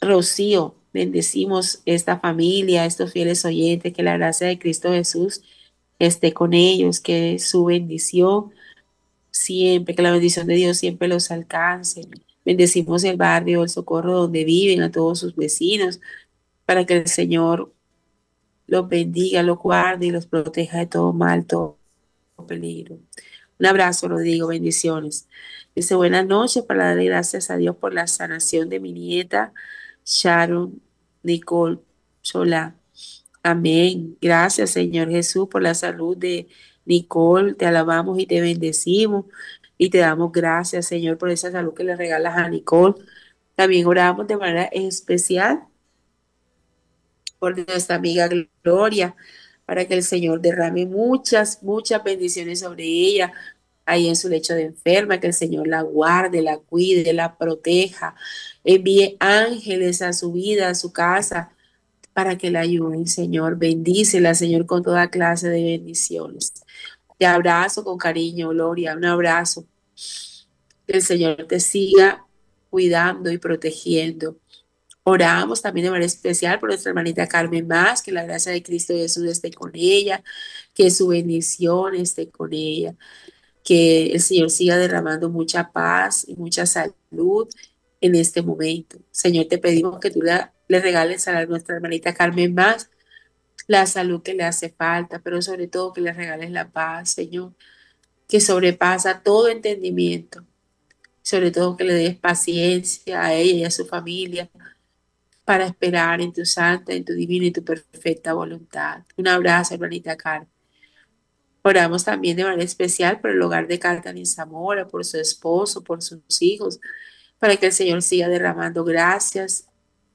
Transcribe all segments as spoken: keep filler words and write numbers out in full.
Rocío. Bendecimos esta familia, estos fieles oyentes, que la gracia de Cristo Jesús esté con ellos, que su bendición siempre, que la bendición de Dios siempre los alcance. Bendecimos el barrio, el Socorro donde viven, a todos sus vecinos, para que el Señor los bendiga, los guarde y los proteja de todo mal, todo peligro. Un abrazo, Rodrigo, bendiciones. Dice, buenas noches, para darle gracias a Dios por la sanación de mi nieta Sharon Nicole Solá. Amén. Gracias, Señor Jesús, por la salud de Nicole. Te alabamos y te bendecimos y te damos gracias, Señor, por esa salud que le regalas a Nicole. También oramos de manera especial por nuestra amiga Gloria, para que el Señor derrame muchas, muchas bendiciones sobre ella, ahí en su lecho de enferma, que el Señor la guarde, la cuide, la proteja, envíe ángeles a su vida, a su casa, para que la ayuden, Señor. Bendícela, Señor, con toda clase de bendiciones. Te abrazo con cariño, Gloria, un abrazo. Que el Señor te siga cuidando y protegiendo. Oramos también de manera especial por nuestra hermanita Carmen Más, que la gracia de Cristo Jesús esté con ella, que su bendición esté con ella, que el Señor siga derramando mucha paz y mucha salud en este momento. Señor, te pedimos que tú le, le regales a nuestra hermanita Carmen Más la salud que le hace falta, pero sobre todo que le regales la paz, Señor, que sobrepasa todo entendimiento, sobre todo que le des paciencia a ella y a su familia para esperar en tu santa, en tu divina y tu perfecta voluntad. Un abrazo, hermanita Carmen. Oramos también de manera especial por el hogar de Catherine Zamora, por su esposo, por sus hijos, para que el Señor siga derramando gracias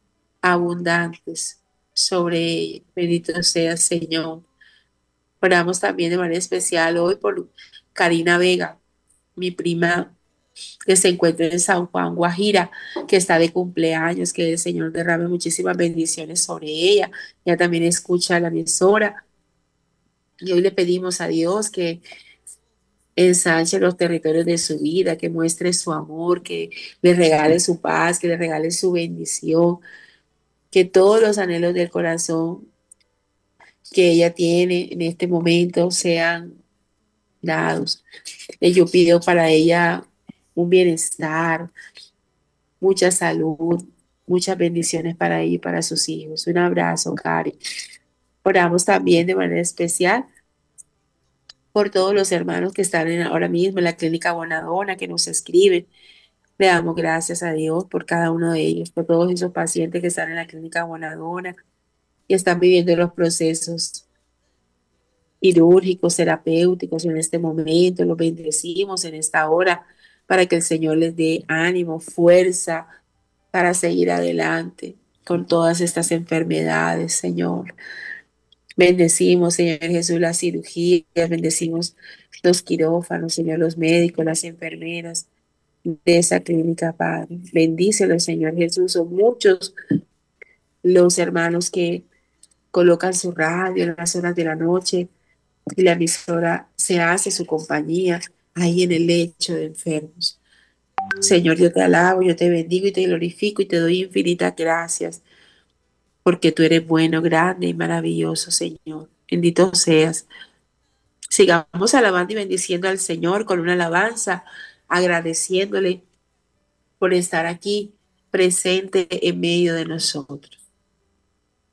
abundantes sobre ella. Bendito sea el Señor. Oramos también de manera especial hoy por Karina Vega, mi prima que se encuentra en San Juan, Guajira, que está de cumpleaños, que el Señor derrame muchísimas bendiciones sobre ella. Ella también escucha la emisora y hoy le pedimos a Dios que ensanche los territorios de su vida, que muestre su amor, que le regale su paz, que le regale su bendición, que todos los anhelos del corazón que ella tiene en este momento sean dados. Y yo pido para ella un bienestar, mucha salud, muchas bendiciones para ella y para sus hijos. Un abrazo, Cari. Oramos también de manera especial por todos los hermanos que están en- ahora mismo en la clínica Bonadona, que nos escriben. Le damos gracias a Dios por cada uno de ellos, por todos esos pacientes que están en la clínica Bonadona y están viviendo los procesos quirúrgicos, terapéuticos en este momento. Los bendecimos en esta hora para que el Señor les dé ánimo, fuerza para seguir adelante con todas estas enfermedades, Señor. Bendecimos, Señor Jesús, las cirugías, bendecimos los quirófanos, Señor, los médicos, las enfermeras de esa clínica, Padre. Bendícelos, Señor Jesús. Son muchos los hermanos que colocan su radio en las horas de la noche y la emisora se hace su compañía ahí en el lecho de enfermos. Señor, yo te alabo, yo te bendigo y te glorifico y te doy infinitas gracias porque tú eres bueno, grande y maravilloso, Señor. Bendito seas. Sigamos alabando y bendiciendo al Señor con una alabanza, agradeciéndole por estar aquí presente en medio de nosotros.